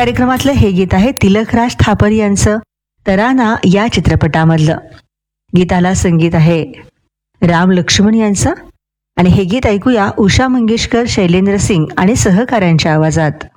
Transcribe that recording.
कार्यक्रमातलं हे गीत आहे तिलकराज थापर यांचं तराना या चित्रपटामधलं. गीताला संगीत आहे राम लक्ष्मण यांचं आणि हे गीत ऐकूया उषा मंगेशकर, शैलेंद्र सिंग आणि सहकाऱ्यांच्या आवाजात.